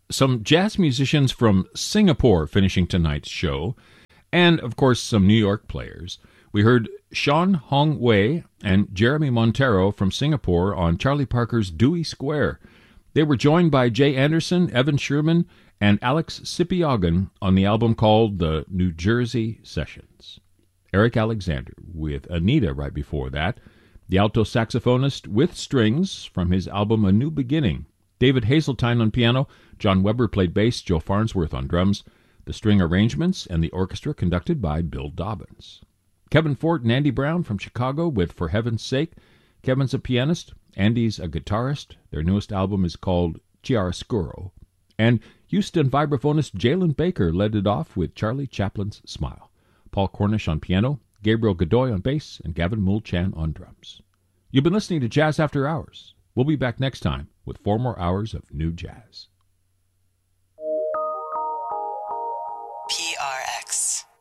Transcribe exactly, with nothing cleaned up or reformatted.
Some jazz musicians from Singapore finishing tonight's show, and, of course, some New York players. We heard Sean Hong Wei and Jeremy Montero from Singapore on Charlie Parker's Dewey Square. They were joined by Jay Anderson, Evan Sherman, and Alex Sipiogan on the album called The New Jersey Sessions. Eric Alexander with Anita right before that. The alto saxophonist with strings from his album A New Beginning. David Hazeltine on piano, John Weber played bass, Joe Farnsworth on drums. The string arrangements and the orchestra conducted by Bill Dobbins. Kevin Fort and Andy Brown from Chicago with For Heaven's Sake. Kevin's a pianist, Andy's a guitarist. Their newest album is called Chiaroscuro. And Houston vibraphonist Jalen Baker led it off with Charlie Chaplin's Smile. Paul Cornish on piano, Gabriel Godoy on bass, and Gavin Mulchan on drums. You've been listening to Jazz After Hours. We'll be back next time with four more hours of new jazz. P R X.